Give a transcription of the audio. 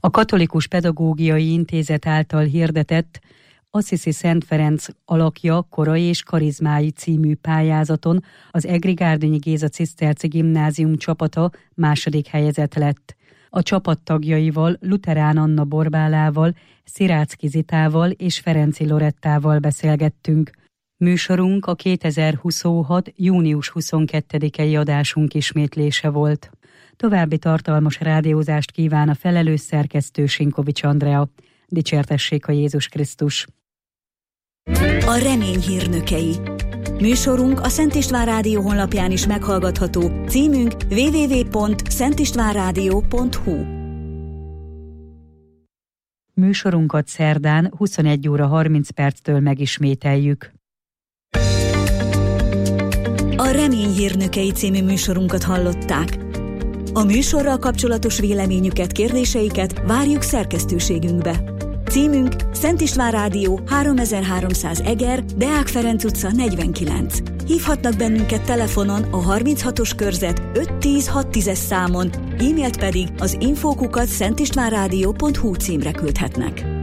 A Katolikus Pedagógiai Intézet által hirdetett Assisi Szent Ferenc alakja, kora és karizmái című pályázaton az Egri Gárdonyi Géza Ciszterci Gimnázium csapata második helyezett lett. A csapat tagjaival, Luterán Anna Borbálával, Szirácki Zitával és Ferenci Lorettával beszélgettünk. Műsorunk a 2026. június 22-i adásunk ismétlése volt. További tartalmas rádiózást kíván a felelős szerkesztő Sinkovics Andrea. Dicsértessék a Jézus Krisztus! A remény hírnökei. Műsorunk a Szent István Rádió honlapján is meghallgatható. Címünk www.szentistvánradio.hu. Műsorunkat szerdán 21 óra 30 perctől megismételjük. A Remény hírnökei című műsorunkat hallották. A műsorral kapcsolatos véleményüket, kérdéseiket várjuk szerkesztőségünkbe. Címünk Szent István Rádió 3300 Eger, Deák Ferenc utca 49. Hívhatnak bennünket telefonon a 36-os körzet 510-610-es számon, e-mailt pedig az info@szentistvánradio.hu címre küldhetnek.